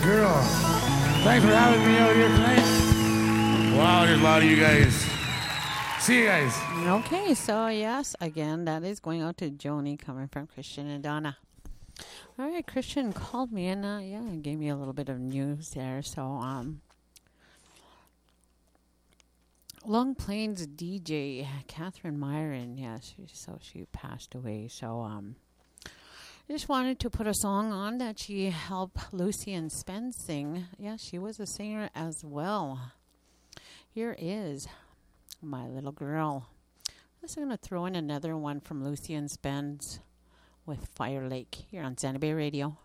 girl. Thanks for having me out here tonight. Wow, there's a lot of you guys. See you guys. Okay, so yes, again, that is going out to Joni coming from Christian and Donna. All right, Christian called me and gave me a little bit of news there. So, Long Plains DJ Catherine Myron, she passed away. So, I just wanted to put a song on that she helped Lucy and Spence sing. Yeah, she was a singer as well. Here is My Little Girl. I'm just going to throw in another one from Lucy and Spence with Fire Lake here on Santa Bay Radio.